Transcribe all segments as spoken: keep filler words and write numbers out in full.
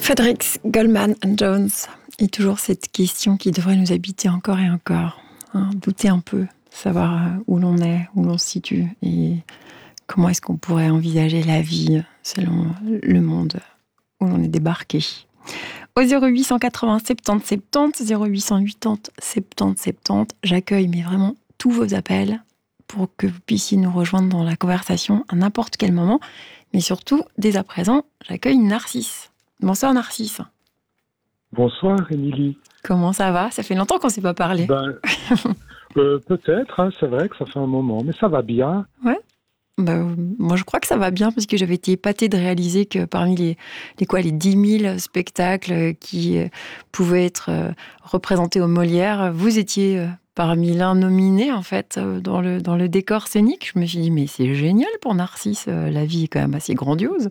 Frederick Goldman Jones, et toujours cette question qui devrait nous habiter encore et encore. Hein, douter un peu, savoir où l'on est, où l'on se situe, et comment est-ce qu'on pourrait envisager la vie selon le monde où l'on est débarqué. Au zéro huit cent quatre-vingts soixante-dix soixante-dix, zéro huit cent quatre-vingts soixante-dix soixante-dix, j'accueille mais vraiment tous vos appels pour que vous puissiez nous rejoindre dans la conversation à n'importe quel moment. Mais surtout, dès à présent, j'accueille Narcisse. Bonsoir Narcisse. Bonsoir Émilie. Comment ça va ? Ça fait longtemps qu'on ne s'est pas parlé. Ben, euh, peut-être, hein, c'est vrai que ça fait un moment, mais ça va bien. Ouais. Ben, moi, je crois que ça va bien parce que j'avais été épatée de réaliser que parmi les, les, quoi, les dix mille spectacles qui euh, pouvaient être euh, représentés au Molière, vous étiez euh, parmi l'un nominé, en fait, euh, dans, le, dans le décor scénique. Je me suis dit, mais c'est génial pour Narcisse, euh, la vie est quand même assez grandiose.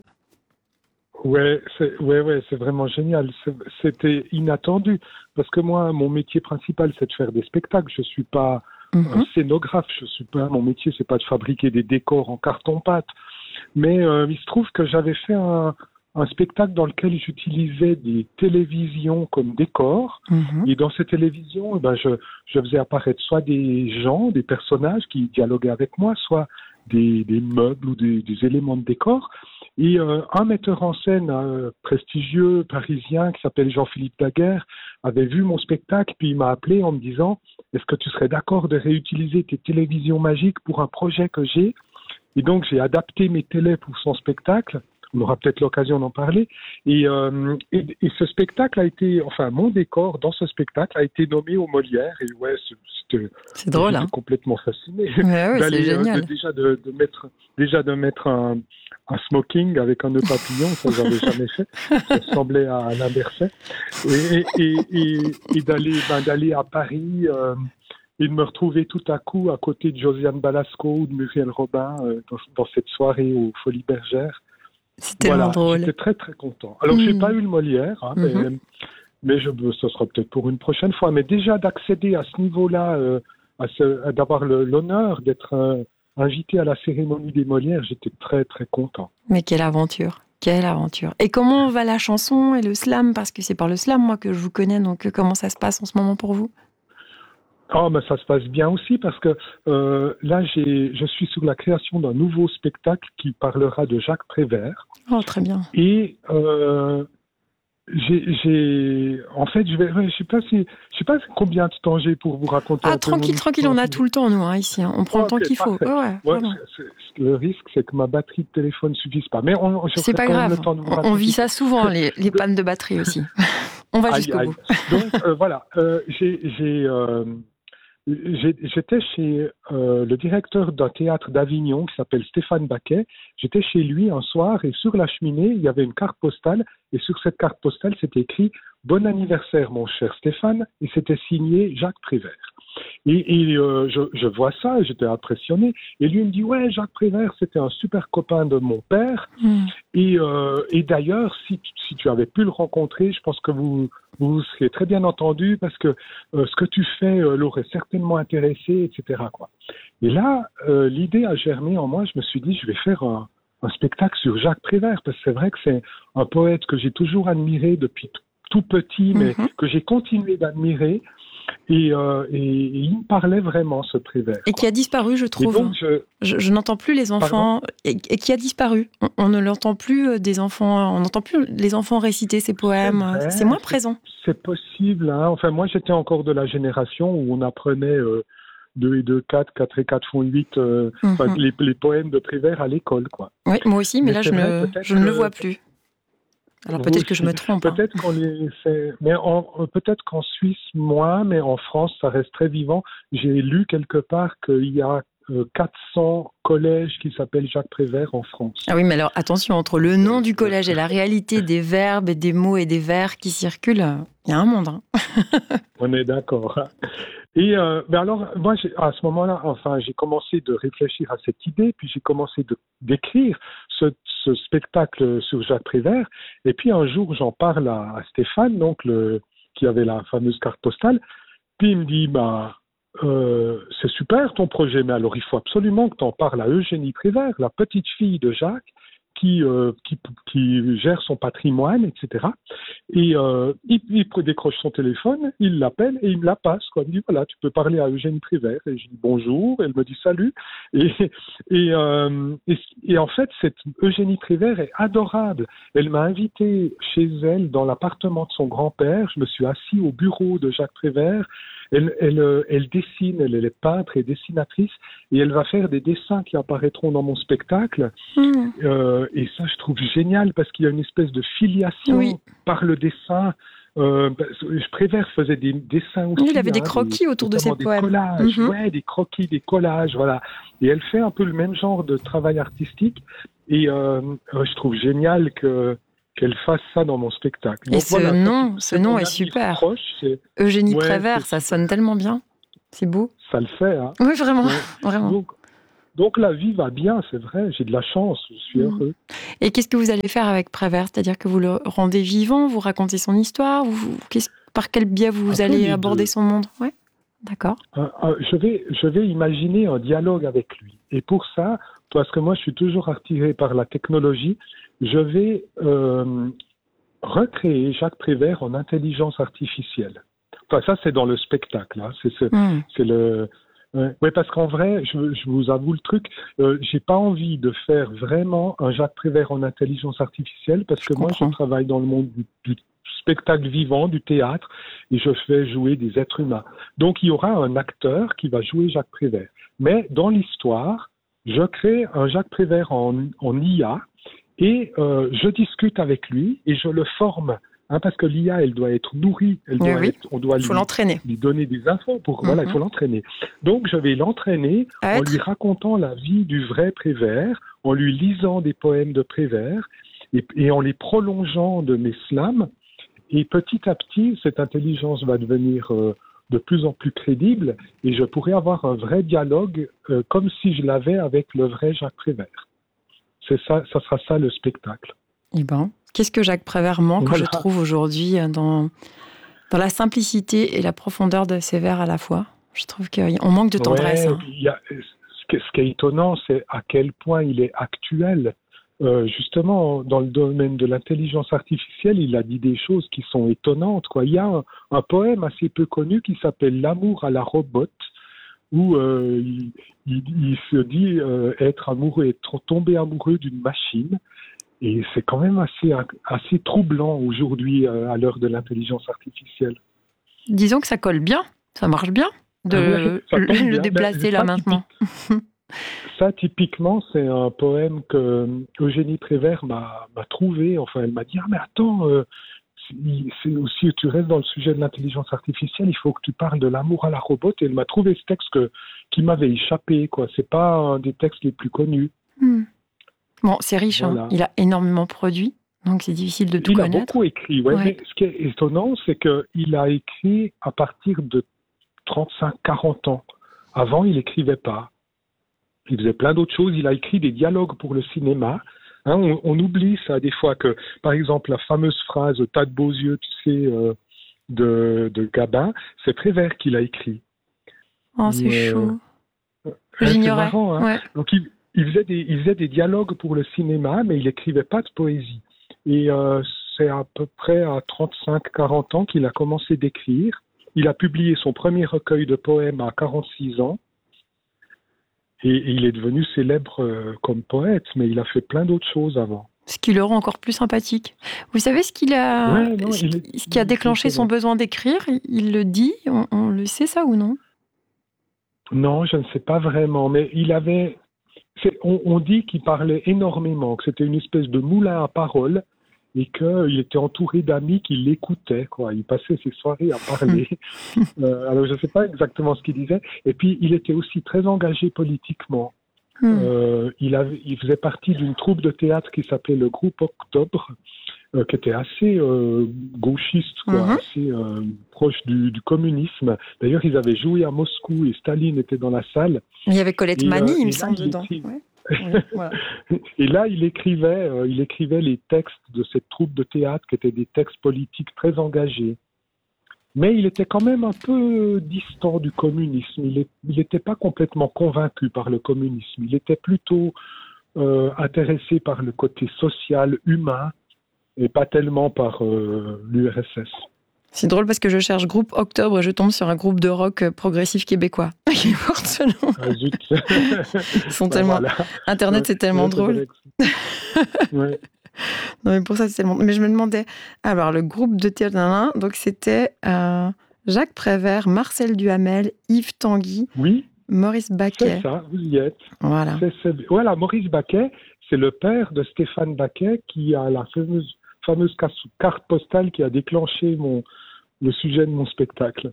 Ouais, c'est, ouais, ouais, c'est vraiment génial. C'est, c'était inattendu parce que moi, mon métier principal, c'est de faire des spectacles. Je suis pas mm-hmm. un scénographe. Je suis pas. Mon métier, c'est pas de fabriquer des décors en carton-pâte. Mais euh, il se trouve que j'avais fait un, un spectacle dans lequel j'utilisais des télévisions comme décor. Mm-hmm. Et dans ces télévisions, eh ben, je, je faisais apparaître soit des gens, des personnages qui dialoguaient avec moi, soit des, des meubles ou des, des éléments de décor. Et euh, un metteur en scène euh, prestigieux parisien qui s'appelle Jean-Philippe Daguerre avait vu mon spectacle, puis il m'a appelé en me disant « Est-ce que tu serais d'accord de réutiliser tes télévisions magiques pour un projet que j'ai ?» Et donc j'ai adapté mes télés pour son spectacle. On aura peut-être l'occasion d'en parler. Et, euh, et, et ce spectacle a été, enfin mon décor dans ce spectacle a été nommé au Molière. Et ouais, c'était, c'est drôle, hein. complètement fasciné. Ouais, ouais, c'est génial. Euh, de, déjà de, de mettre, déjà de mettre un, un smoking avec un nœud papillon, ça j'avais jamais fait. Ça ressemblait à Alain Berset. Et, et, et, et d'aller, ben, d'aller à Paris. Euh, Et de me retrouver tout à coup à côté de Josiane Balasco ou de Muriel Robin euh, dans, dans cette soirée aux Folies Bergères. C'est tellement voilà, drôle. J'étais très très content. Alors mmh. j'ai pas eu le Molière, hein, mm-hmm. mais, mais je, ce sera peut-être pour une prochaine fois. Mais déjà d'accéder à ce niveau-là, euh, à ce, d'avoir le, l'honneur d'être euh, invité à la cérémonie des Molières, j'étais très très content. Mais quelle aventure! Quelle aventure! Et comment va la chanson et le slam? Parce que c'est par le slam moi que je vous connais. Donc comment ça se passe en ce moment pour vous? Oh, mais ça se passe bien aussi parce que euh, là, j'ai, je suis sur la création d'un nouveau spectacle qui parlera de Jacques Prévert. Oh, très bien. Et euh, j'ai, j'ai, en fait, je vais, je sais pas si, je sais pas combien de temps j'ai pour vous raconter. Ah, tranquille, tranquille, on a tout le temps nous hein, ici. Hein. On prend oh, le temps okay, qu'il faut. Oh, ouais, ouais, c'est, c'est, le risque, c'est que ma batterie de téléphone suffise pas. Mais on, je c'est pas grave. Le temps de vous on vit ça souvent, les, les pannes de batterie aussi. On va aïe, jusqu'au aïe. bout. Donc euh, voilà, euh, j'ai, j'ai euh, J'étais chez euh, le directeur d'un théâtre d'Avignon qui s'appelle Stéphane Baquet. J'étais chez lui un soir et sur la cheminée, il y avait une carte postale et sur cette carte postale, c'était écrit « Bon anniversaire, mon cher Stéphane » et c'était signé Jacques Prévert. Et, et euh, je, je vois ça, j'étais impressionné. Et lui il me dit « Ouais, Jacques Prévert, c'était un super copain de mon père. Mmh. Et, euh, et d'ailleurs, si, si tu avais pu le rencontrer, je pense que vous vous, vous seriez très bien entendu parce que euh, ce que tu fais euh, l'aurait certainement intéressé, et cetera » quoi. Et là, euh, l'idée a germé en moi. Je me suis dit « Je vais faire un, un spectacle sur Jacques Prévert parce que c'est vrai que c'est un poète que j'ai toujours admiré depuis t- tout petit, mais mmh. que j'ai continué d'admirer. » Et, euh, et, et il me parlait vraiment, ce Prévert. Et qui a disparu, je trouve. Donc, je... Je, je n'entends plus les enfants. Et, et qui a disparu. On, on ne l'entend plus des enfants. On n'entend plus les enfants réciter ses poèmes. C'est, vrai, c'est moins présent. C'est, c'est possible. Hein. Enfin, moi, j'étais encore de la génération où on apprenait euh, deux et deux, quatre, quatre et quatre font huit, euh, mm-hmm. les, les poèmes de Prévert à l'école, quoi. Oui, moi aussi, mais, mais là, je, vrai, ne, je ne le vois plus. Alors peut-être que je me trompe. Peut-être hein. qu'on les fait, mais en, peut-être qu'en Suisse moins, mais en France ça reste très vivant. J'ai lu quelque part qu'il y a euh, quatre cents collèges qui s'appellent Jacques Prévert en France. Ah oui, mais alors attention, entre le nom du collège et la réalité des verbes et des mots et des vers qui circulent, il y a un monde. Hein. On est d'accord. Et euh, ben alors, moi, j'ai, à ce moment-là, enfin, j'ai commencé de réfléchir à cette idée, puis j'ai commencé de, d'écrire ce, ce spectacle sur Jacques Prévert. Et puis un jour, j'en parle à, à Stéphane, donc le, qui avait la fameuse carte postale. Puis il me dit, bah, euh, c'est super ton projet, mais alors il faut absolument que tu en parles à Eugénie Prévert, la petite fille de Jacques, qui, euh, qui, qui gère son patrimoine, et cetera. Et euh, il, il décroche son téléphone, il l'appelle et il me la passe, quoi. Il me dit, voilà, tu peux parler à Eugénie Prévert. Et je dis bonjour, elle me dit salut. Et, et, euh, et, et en fait, cette Eugénie Prévert est adorable. Elle m'a invité chez elle dans l'appartement de son grand-père. Je me suis assis au bureau de Jacques Prévert. Elle, elle, elle dessine, elle, elle est peintre et dessinatrice, et elle va faire des dessins qui apparaîtront dans mon spectacle. Mmh. Euh, et ça, je trouve génial, parce qu'il y a une espèce de filiation oui. par le dessin. Euh, Prévert faisait des dessins aussi. Oui, il avait hein, des croquis des, autour de ses des poèmes. Collages, mmh. ouais, des croquis, des collages, voilà. Et elle fait un peu le même genre de travail artistique. Et euh, je trouve génial que qu'elle fasse ça dans mon spectacle. Et Donc, ce voilà, nom, ce nom est super. Proche, c'est... Eugénie ouais, Prévert, c'est... ça sonne tellement bien. C'est beau. Ça le fait. Hein. Oui, vraiment. Ouais. vraiment. Donc, donc la vie va bien, c'est vrai. J'ai de la chance, je suis mmh. heureux. Et qu'est-ce que vous allez faire avec Prévert ? C'est-à-dire que vous le rendez vivant, vous racontez son histoire, vous... par quel biais vous allez aborder son monde ? Ouais. D'accord. Euh, euh, je vais, je vais imaginer un dialogue avec lui. Et pour ça, parce que moi, je suis toujours attiré par la technologie, je vais euh, recréer Jacques Prévert en intelligence artificielle. Enfin, ça, c'est dans le spectacle. Hein. C'est, c'est, mmh. c'est le... Euh, oui, parce qu'en vrai, je, je vous avoue le truc, euh, j'ai pas envie de faire vraiment un Jacques Prévert en intelligence artificielle, parce que je moi, comprends. je travaille dans le monde du, du spectacle vivant, du théâtre, et je fais jouer des êtres humains. Donc, il y aura un acteur qui va jouer Jacques Prévert. Mais dans l'histoire, je crée un Jacques Prévert en, en I A, et euh, je discute avec lui, et je le forme. Hein, parce que l'I A, elle doit être nourrie, elle doit oui, être, on doit il faut lui, l'entraîner. lui donner des infos pour, mm-hmm. voilà, il faut l'entraîner. Donc, je vais l'entraîner à en être... lui racontant la vie du vrai Prévert, en lui lisant des poèmes de Prévert, et, et en les prolongeant de mes slams. Et petit à petit, cette intelligence va devenir euh, de plus en plus crédible, et je pourrai avoir un vrai dialogue, euh, comme si je l'avais avec le vrai Jacques Prévert. C'est ça, ça sera ça le spectacle. Eh ben, qu'est-ce que Jacques Prévert manque, voilà. je trouve, aujourd'hui, dans, dans la simplicité et la profondeur de ses vers à la fois. Je trouve qu'on manque de tendresse. Ouais, hein. y a, ce, qui, ce qui est étonnant, c'est à quel point il est actuel. Euh, justement, dans le domaine de l'intelligence artificielle, il a dit des choses qui sont étonnantes, quoi. Il y a un, un poème assez peu connu qui s'appelle « L'amour à la robote », où euh, il, il, il se dit euh, être amoureux, être tombé amoureux d'une machine. Et c'est quand même assez, assez troublant aujourd'hui, euh, à l'heure de l'intelligence artificielle. Disons que ça colle bien, ça marche bien de ah ouais, le, le déplacer ben, là maintenant. Typique, ça, typiquement, c'est un poème que Eugénie Prévert m'a, m'a trouvé. Enfin, elle m'a dit « Ah, mais attends, euh, c'est aussi, tu restes dans le sujet de l'intelligence artificielle, il faut que tu parles de l'amour à la robote. » Et elle m'a trouvé ce texte que, qui m'avait échappé, quoi. C'est pas un des textes les plus connus. Hmm. Bon, c'est riche, voilà. hein. Il a énormément produit, donc c'est difficile de tout il connaître. Il a beaucoup écrit, ouais, ouais. Mais ce qui est étonnant, c'est qu'il a écrit à partir de trente-cinq à quarante ans. Avant, il n'écrivait pas. Il faisait plein d'autres choses. Il a écrit des dialogues pour le cinéma. Hein, on, on oublie ça des fois que, par exemple, la fameuse phrase « T'as de beaux yeux, tu sais euh, », de, de Gabin, c'est Prévert qui l'a écrit. Oh, c'est euh, chaud. Euh, J'ignorais. C'est marrant, hein. Ouais. Donc, il... Il faisait, des, il faisait des dialogues pour le cinéma, mais il n'écrivait pas de poésie. Et euh, c'est à peu près à trente-cinq à quarante ans qu'il a commencé d'écrire. Il a publié son premier recueil de poèmes à quarante-six ans. Et, et il est devenu célèbre euh, comme poète, mais il a fait plein d'autres choses avant. Ce qui le rend encore plus sympathique. Vous savez ce, qu'il a, ouais, non, ce, est, ce qui a déclenché son besoin d'écrire ? Il, il le dit, on, on le sait ça ou non ? Non, je ne sais pas vraiment, mais il avait... C'est, on, on dit qu'il parlait énormément, que c'était une espèce de moulin à paroles et qu'il était entouré d'amis qui l'écoutaient, quoi. Il passait ses soirées à parler. euh, alors, je ne sais pas exactement ce qu'il disait. Et puis, il était aussi très engagé politiquement. Mm. Euh, il, avait, il faisait partie d'une troupe de théâtre qui s'appelait le Groupe Octobre, euh, qui était assez euh, gauchiste, quoi, mm-hmm. assez euh, proche du, du communisme. D'ailleurs, ils avaient joué à Moscou et Staline était dans la salle. Il y avait Colette Mani, euh, il me semble, il dedans. Écrit... Ouais. Oui, voilà. Et là, il écrivait, euh, il écrivait les textes de cette troupe de théâtre qui étaient des textes politiques très engagés. Mais il était quand même un peu distant du communisme. Il n'était pas complètement convaincu par le communisme. Il était plutôt euh, intéressé par le côté social, humain, et pas tellement par euh, l'U R S S. C'est drôle parce que je cherche groupe Octobre et je tombe sur un groupe de rock progressif québécois qui porte ce nom. Ah, zut. Ils sont Ben tellement... voilà. Internet, c'est tellement Ouais, drôle. c'est ouais. Non, mais pour ça, c'est tellement... Mais je me demandais... Alors, le groupe de théâtre, donc c'était euh, Jacques Prévert, Marcel Duhamel, Yves Tanguy, Oui, Maurice Baquet. c'est ça, vous y êtes. Voilà. C'est, c'est... Voilà, Maurice Baquet, c'est le père de Stéphane Baquet qui a la fameuse, fameuse carte postale qui a déclenché mon, le sujet de mon spectacle.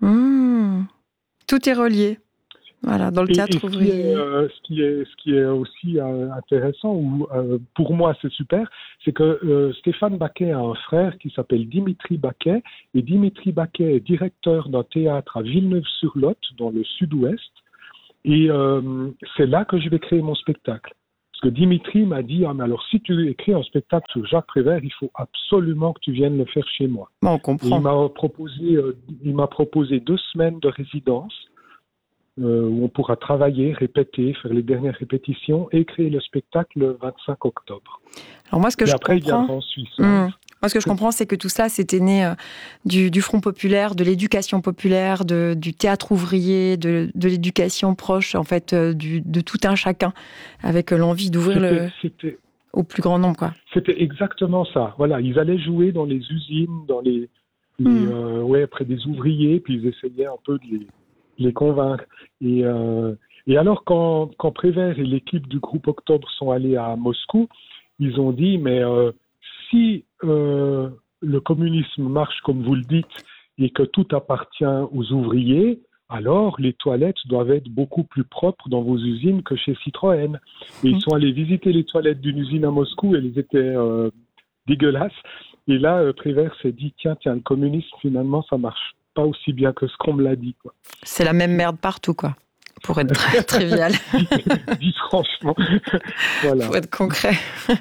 Mmh. Tout est relié. Voilà, dans le et, théâtre et ce ouvrier. Qui est, euh, ce, qui est, ce qui est aussi euh, intéressant, ou euh, pour moi c'est super, c'est que euh, Stéphane Baquet a un frère qui s'appelle Dimitri Baquet, et Dimitri Baquet est directeur d'un théâtre à Villeneuve-sur-Lot, dans le sud-ouest, et euh, c'est là que je vais créer mon spectacle. Parce que Dimitri m'a dit, ah, mais alors si tu écris un spectacle sur Jacques Prévert, il faut absolument que tu viennes le faire chez moi. Bon, on comprend. Et il m'a proposé, euh, il m'a proposé deux semaines de résidence, Euh, où on pourra travailler, répéter, faire les dernières répétitions et créer le spectacle le vingt-cinq octobre. Alors moi, ce que et je après, comprends... il viendra en Suisse. Mmh. Moi, ce que je comprends, c'est que tout ça, c'était né euh, du, du Front populaire, de l'éducation populaire, de, du théâtre ouvrier, de, de l'éducation proche, en fait, euh, du, de tout un chacun, avec euh, l'envie d'ouvrir c'était, le... c'était, au plus grand nombre, quoi. C'était exactement ça. Voilà, ils allaient jouer dans les usines, dans les, les mmh. euh, ouais, près des ouvriers, puis ils essayaient un peu de les les convaincre. Et, euh, et alors, quand, quand Prévert et l'équipe du groupe Octobre sont allés à Moscou, ils ont dit, mais euh, si euh, le communisme marche comme vous le dites et que tout appartient aux ouvriers, alors les toilettes doivent être beaucoup plus propres dans vos usines que chez Citroën. Et ils sont allés visiter les toilettes d'une usine à Moscou et elles étaient euh, dégueulasses. Et là, euh, Prévert s'est dit, tiens, tiens, le communisme, finalement, ça marche pas aussi bien que ce qu'on me l'a dit, quoi. C'est la même merde partout, quoi, pour être très trivial. Dis franchement. Voilà. Pour être concret.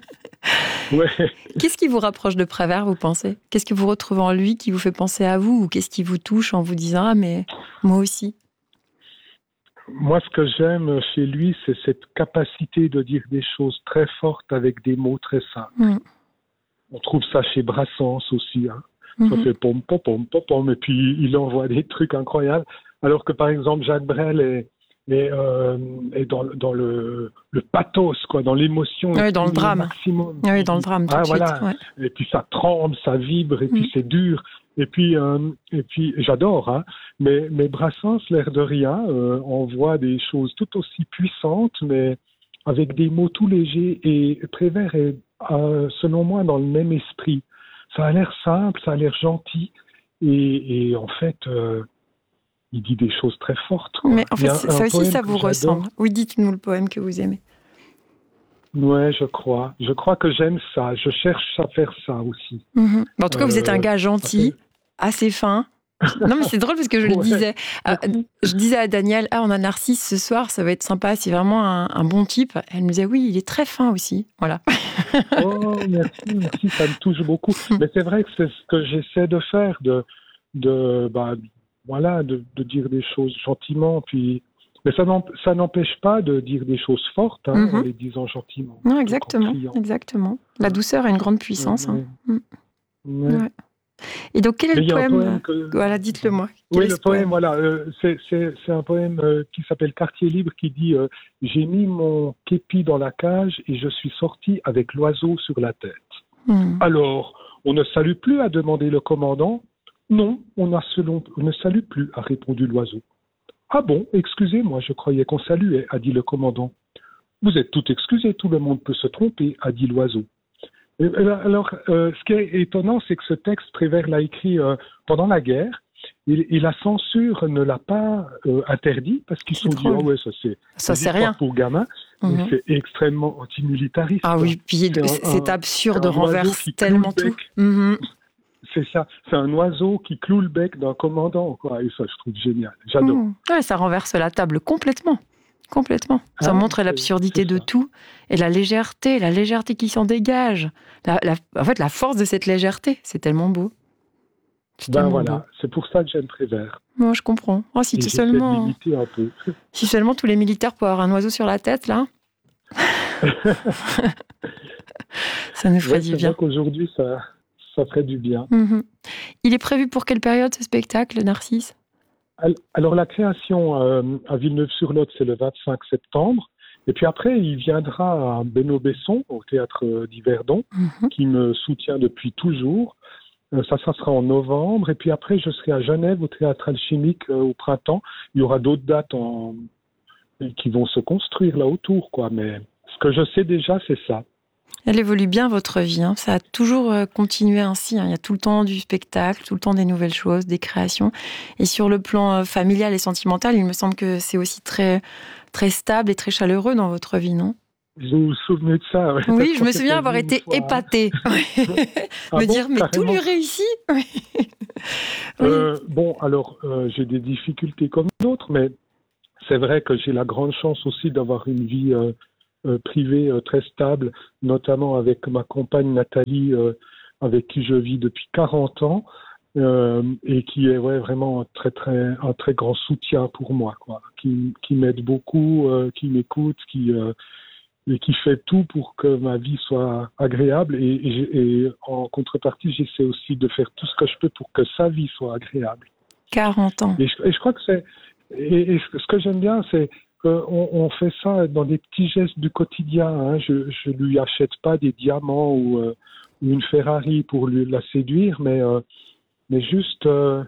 Ouais. Qu'est-ce qui vous rapproche de Prévert, vous pensez ? Qu'est-ce que vous retrouvez en lui qui vous fait penser à vous ? Ou qu'est-ce qui vous touche en vous disant « Ah, mais moi aussi » ? Moi, ce que j'aime chez lui, c'est cette capacité de dire des choses très fortes avec des mots très simples. Mm. On trouve ça chez Brassens aussi, hein. Ça fait pom pom pom pom pom et puis il envoie des trucs incroyables. Alors que par exemple Jacques Brel est, est, euh, est dans, dans le, le pathos, quoi, dans l'émotion. Oui, dans le drame. Maximum. Oui, dans le drame. Tout ah, de voilà. Suite, ouais. Et puis ça tremble, ça vibre, et puis mm. c'est dur. Et puis, euh, et puis j'adore, hein. Mais, mais Brassens, l'air de rien, euh, envoie des choses tout aussi puissantes, mais avec des mots tout légers. Et Prévert est, euh, selon moi, dans le même esprit. Ça a l'air simple, ça a l'air gentil, et, et en fait, euh, il dit des choses très fortes, quoi. Mais en fait, un, ça un aussi, ça vous ressemble. Oui, dites-nous le poème que vous aimez. Ouais, je crois. Je crois que j'aime ça. Je cherche à faire ça aussi. Mm-hmm. En tout cas, euh, vous êtes un gars gentil, fait... assez fin. Non, mais c'est drôle parce que je ouais. le disais. Euh, je disais à Daniel, ah, on a Narcisse ce soir, ça va être sympa, c'est vraiment un, un bon type. Elle me disait, oui, il est très fin aussi. Voilà. Oh, merci, merci, ça me touche beaucoup. Mais c'est vrai que c'est ce que j'essaie de faire, de, de, bah, voilà, de, de dire des choses gentiment. Puis... Mais ça, ça n'empêche pas de dire des choses fortes, hein, mm-hmm. en les disant gentiment. Non, exactement, exactement. La douceur a une grande puissance. Ouais, hein. ouais. Ouais. Et donc, quel est Mais le poème, poème que... Voilà, dites-le moi. Quel oui, est le poème, poème voilà. Euh, c'est, c'est, c'est un poème euh, qui s'appelle Quartier libre, qui dit euh, « J'ai mis mon képi dans la cage et je suis sorti avec l'oiseau sur la tête. Mmh. Alors, on ne salue plus, a demandé le commandant. Non, on, a selon, on ne salue plus, a répondu l'oiseau. Ah bon, excusez-moi, je croyais qu'on saluait, a dit le commandant. Vous êtes tout excusé, tout le monde peut se tromper, a dit l'oiseau. Alors, euh, ce qui est étonnant, c'est que ce texte, Prévert l'a écrit euh, pendant la guerre, et, et la censure ne l'a pas euh, interdit, parce qu'ils se sont dit, oh ouais, ça c'est, ça, c'est rien pour gamin, mm-hmm. mais c'est extrêmement antimilitariste. Ah oui, puis c'est, un, c'est absurde, renverse tellement tout. Mm-hmm. C'est ça, c'est un oiseau qui cloue le bec d'un commandant, quoi, et ça, je trouve génial, j'adore. Mm. Ouais, ça renverse la table complètement. Complètement. Ça ah, montre l'absurdité de tout et la légèreté, la légèreté qui s'en dégage. La, la, en fait, la force de cette légèreté, c'est tellement beau. C'est ben tellement voilà, beau. C'est pour ça que j'aime Prévert. Moi, je comprends. Oh, si, seulement, un peu. si seulement tous les militaires pouvaient avoir un oiseau sur la tête, là. Ça nous ferait ouais, du c'est bien. vrai qu'aujourd'hui, ça, ça ferait du bien. Mmh. Il est prévu pour quelle période, ce spectacle, Narcisse? Alors, la création euh, à Villeneuve-sur-Lot, c'est le vingt-cinq septembre. Et puis après, il viendra à Benoît-Besson, au théâtre d'Yverdon, Mmh. qui me soutient depuis toujours. Euh, ça, ça sera en novembre. Et puis après, je serai à Genève, au théâtre alchimique, euh, au printemps. Il y aura d'autres dates en... qui vont se construire là autour, quoi. Mais ce que je sais déjà, c'est ça. Elle évolue bien, votre vie. Hein. Ça a toujours euh, continué ainsi. Hein. Il y a tout le temps du spectacle, tout le temps des nouvelles choses, des créations. Et sur le plan euh, familial et sentimental, il me semble que c'est aussi très, très stable et très chaleureux dans votre vie, non? Vous vous souvenez de ça? Ouais, Oui, je me souviens avoir été fois, épatée. hein. Me Ah bon, dire, mais carrément. tout lui réussit. Oui. Euh, bon, alors, euh, j'ai des difficultés comme d'autres, mais c'est vrai que j'ai la grande chance aussi d'avoir une vie euh, euh, privée euh, très stable, notamment avec ma compagne Nathalie, euh, avec qui je vis depuis quarante ans, euh, et qui est ouais, vraiment un très, très, un très grand soutien pour moi, quoi, qui, qui m'aide beaucoup, euh, qui m'écoute, qui, euh, et qui fait tout pour que ma vie soit agréable. Et, et, et en contrepartie, j'essaie aussi de faire tout ce que je peux pour que sa vie soit agréable. quarante ans. Et je, et je crois que c'est... Et, et ce que j'aime bien, c'est qu'on on fait ça dans des petits gestes du quotidien. Hein. Je ne lui achète pas des diamants ou, euh, ou une Ferrari pour lui, la séduire, mais, euh, mais juste, euh,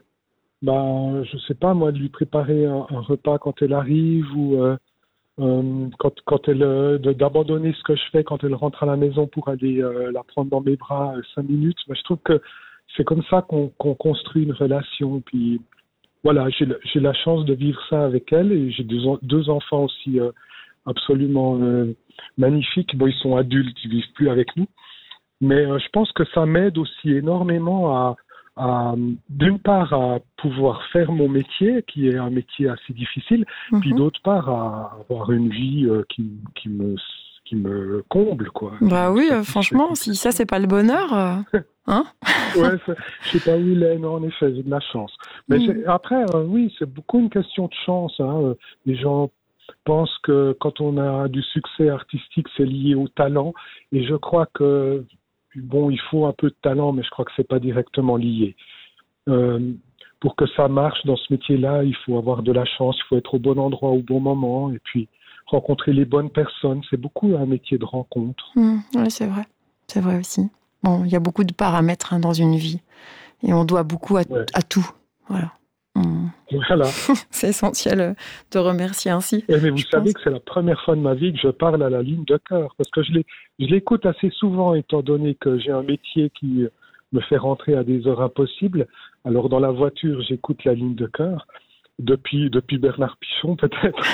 bah, je sais pas moi, de lui préparer un, un repas quand elle arrive ou euh, euh, quand, quand elle, euh, d'abandonner ce que je fais quand elle rentre à la maison pour aller euh, la prendre dans mes bras euh, cinq minutes. Mais je trouve que c'est comme ça qu'on, qu'on construit une relation. Puis voilà, j'ai, j'ai la chance de vivre ça avec elle et j'ai deux, deux enfants aussi euh, absolument euh, magnifiques. Bon, ils sont adultes, ils vivent plus avec nous, mais euh, je pense que ça m'aide aussi énormément à, à, d'une part, à pouvoir faire mon métier, qui est un métier assez difficile, Mm-hmm. puis d'autre part, à avoir une vie euh, qui, qui me qui me comble, quoi. Bah oui, euh, franchement, si ça c'est pas le bonheur, euh, hein? Ouais, c'est, je sais pas où il est, non, en effet, j'ai de la chance. Mais Mm. j'ai, après, euh, oui, c'est beaucoup une question de chance. Hein. Les gens pensent que quand on a du succès artistique, c'est lié au talent, et je crois que bon, il faut un peu de talent, mais je crois que c'est pas directement lié. Euh, pour que ça marche dans ce métier-là, il faut avoir de la chance, il faut être au bon endroit au bon moment, et puis rencontrer les bonnes personnes. C'est beaucoup un métier de rencontre. Mm. Oui, c'est vrai. C'est vrai aussi. Bon, il y a beaucoup de paramètres hein, dans une vie. Et on doit beaucoup à, Ouais. à tout. Voilà. Mm. Voilà. C'est essentiel de remercier ainsi. Et mais vous je savez pense. que c'est la première fois de ma vie que je parle à la ligne de cœur, parce que je, l'ai, je l'écoute assez souvent, étant donné que j'ai un métier qui me fait rentrer à des heures impossibles. Alors dans la voiture, j'écoute la ligne de cœur. Depuis, depuis Bernard Pichon, peut-être.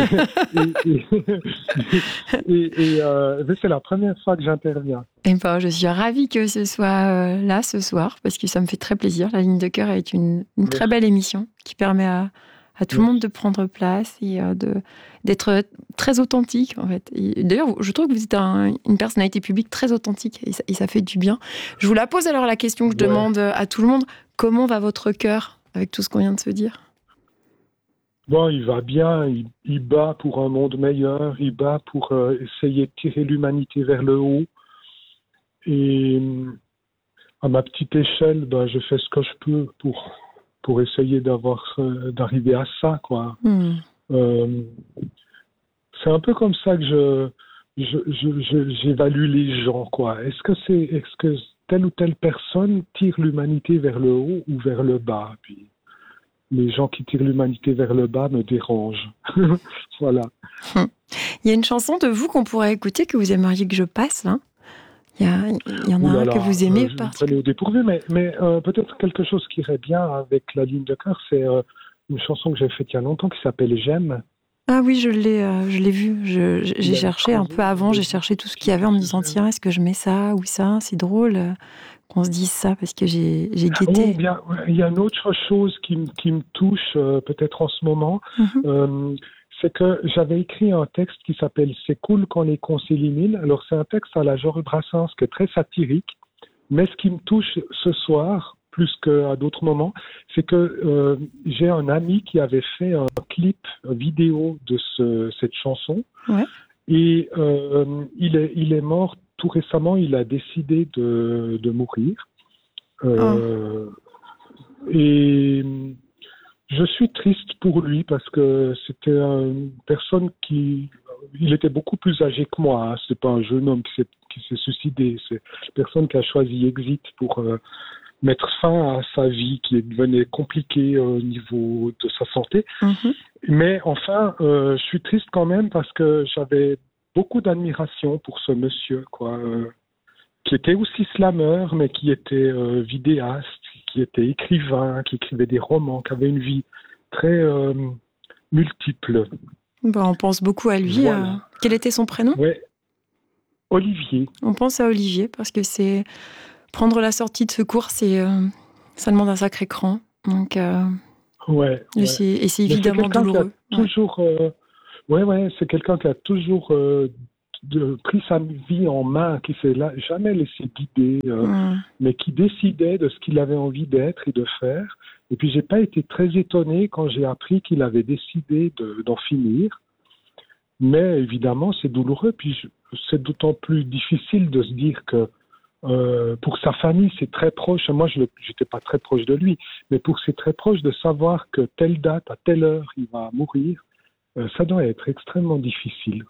et et, et, et euh, mais c'est la première fois que j'interviens. Et ben, je suis ravie que ce soit euh, là ce soir, parce que ça me fait très plaisir. La ligne de cœur est une, une très belle émission qui permet à, à tout Merci. le monde de prendre place et euh, de, d'être très authentique, en fait. Et d'ailleurs, je trouve que vous êtes un, une personnalité publique très authentique et ça, et ça fait du bien. Je vous la pose alors la question que je Ouais. demande à tout le monde. Comment va votre cœur avec tout ce qu'on vient de se dire ? Bon, il va bien, il, il bat pour un monde meilleur, il bat pour euh, essayer de tirer l'humanité vers le haut. Et à ma petite échelle, ben, je fais ce que je peux pour, pour essayer d'avoir, euh, d'arriver à ça, quoi. Hmm. Euh, c'est un peu comme ça que je, je, je, je, j'évalue les gens, quoi. Est-ce que c'est, est-ce que telle ou telle personne tire l'humanité vers le haut ou vers le bas? Puis, les gens qui tirent l'humanité vers le bas me dérangent. Voilà. Il y a une chanson de vous qu'on pourrait écouter que vous aimeriez que je passe, là. Il y, a, il y en a Ouh là un là, que vous aimez euh, je particulièrement. me prenais au dépourvu, mais, mais euh, peut-être quelque chose qui irait bien avec la ligne de cœur, c'est euh, une chanson que j'ai faite il y a longtemps qui s'appelle J'aime. Ah oui, je l'ai, euh, je l'ai vu. Je, j'ai Il a cherché un creusé, peu avant, j'ai il a- cherché tout ce qu'il y avait en me disant tiens, est-ce que je mets ça ou ça? C'est drôle euh, qu'on se dise ça parce que j'ai, j'ai Oh, guetté. bien, ouais, il y a une autre chose qui, m- qui me touche euh, peut-être en ce moment, Mhm. euh, c'est que j'avais écrit un texte qui s'appelle C'est cool quand les cons s'éliminent. Alors c'est un texte à la Georges Brassens qui est très satirique, mais ce qui me touche ce soir, plus qu'à d'autres moments, c'est que euh, j'ai un ami qui avait fait un clip vidéo de ce, cette chanson. Ouais. Et euh, il, est, il est mort tout récemment, il a décidé de, de mourir. Euh, oh. Et je suis triste pour lui parce que c'était une personne qui... Il était beaucoup plus âgé que moi. Hein. C'est pas un jeune homme qui s'est, qui s'est suicidé. C'est une personne qui a choisi Exit pour euh, mettre fin à sa vie qui devenait compliquée euh, au niveau de sa santé. Mm-hmm. Mais enfin, euh, je suis triste quand même parce que j'avais beaucoup d'admiration pour ce monsieur, quoi, euh, qui était aussi slameur, mais qui était euh, vidéaste, qui était écrivain, qui écrivait des romans, qui avait une vie très euh, multiple. Bon, on pense beaucoup à lui. Voilà. Euh... Quel était son prénom ? Ouais. Olivier. On pense à Olivier parce que c'est prendre la sortie de secours, c'est euh, ça demande un sacré cran. Donc, euh... ouais, et, ouais. C'est, et c'est évidemment c'est douloureux. Qui a toujours, euh... ouais, ouais, c'est quelqu'un qui a toujours euh, de, pris sa vie en main, qui s'est là, jamais laissé guider, euh, mmh. mais qui décidait de ce qu'il avait envie d'être et de faire. Et puis, j'ai pas été très étonné quand j'ai appris qu'il avait décidé de, d'en finir. Mais évidemment, c'est douloureux. Puis, je, c'est d'autant plus difficile de se dire que euh, pour sa famille, c'est très proche. Moi, je n'étais pas très proche de lui, mais pour c'est très proche de savoir que telle date, à telle heure, il va mourir, euh, ça doit être extrêmement difficile.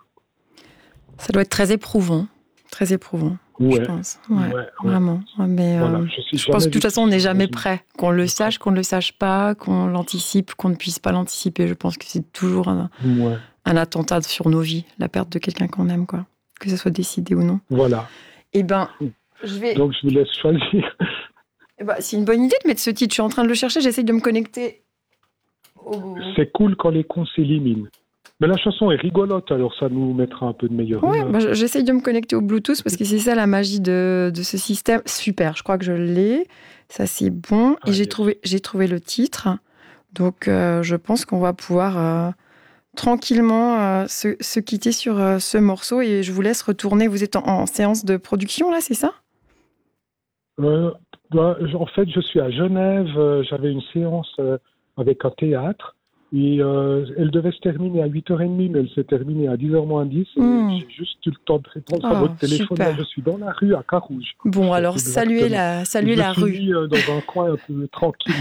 Ça doit être très éprouvant. Très éprouvant. Ouais, je pense. Ouais, ouais, ouais. Vraiment. Mais voilà, euh, je, je pense que de toute façon, on n'est jamais prêt. Qu'on le sache, qu'on ne le sache pas, qu'on l'anticipe, qu'on ne puisse pas l'anticiper. Je pense que c'est toujours un, ouais. un attentat sur nos vies, la perte de quelqu'un qu'on aime, quoi. Que ce soit décidé ou non. Voilà. Eh ben, je vais... Donc, je vous laisse choisir. Eh ben, c'est une bonne idée de mettre ce titre. Je suis en train de le chercher. J'essaye de me connecter. Au... C'est cool quand les cons s'éliminent. Mais la chanson est rigolote, alors ça nous mettra un peu de meilleure humeur. Ouais, bah, j'essaye de me connecter au Bluetooth parce que c'est ça la magie de, de ce système. Super, je crois que je l'ai. Ça, c'est bon. Ah, Et j'ai, yes. trouvé, j'ai trouvé le titre. Donc, euh, je pense qu'on va pouvoir euh, tranquillement euh, se, se quitter sur euh, ce morceau. Et je vous laisse retourner. Vous êtes en, en séance de production, là, c'est ça ? euh, bah, En fait, je suis à Genève. Euh, j'avais une séance euh, avec un théâtre. Et euh, elle devait se terminer à huit heures trente, mais elle s'est terminée à dix heures moins dix. Et mmh. J'ai juste eu le temps de répondre oh, à votre téléphone. Là, je suis dans la rue à Carouge. Bon, alors, saluez la, saluez la rue. Je suis euh, dans un coin un peu tranquille.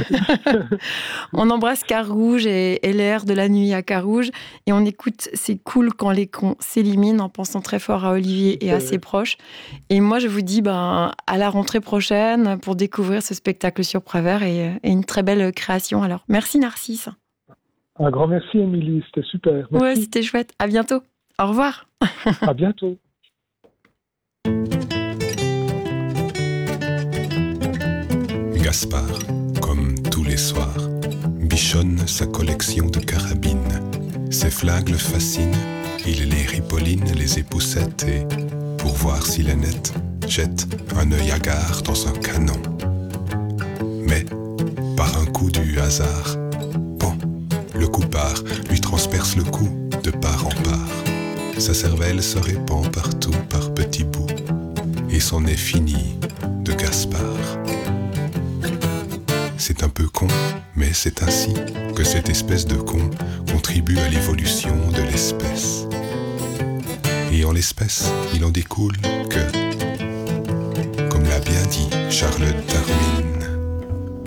On embrasse Carouge et, et l'air de la nuit à Carouge. Et on écoute C'est cool quand les cons s'éliminent en pensant très fort à Olivier et à ses proches. Et moi, je vous dis ben, à la rentrée prochaine pour découvrir ce spectacle sur Prévert et, et une très belle création. Alors, merci Narcisse. Un grand merci, Émilie. C'était super. Merci. Ouais, c'était chouette. À bientôt. Au revoir. À bientôt. Gaspard, comme tous les soirs, bichonne sa collection de carabines. Ses flingues le fascinent. Il les ripolline, les époussette et, pour voir s'il est net, jette un œil hagard dans un canon. Mais, par un coup du hasard, le coup part, lui transperce le cou de part en part. Sa cervelle se répand partout par petits bouts, et c'en est fini de Gaspard. C'est un peu con, mais c'est ainsi que cette espèce de con contribue à l'évolution de l'espèce. Et en l'espèce, il en découle que, comme l'a bien dit Charles Darwin,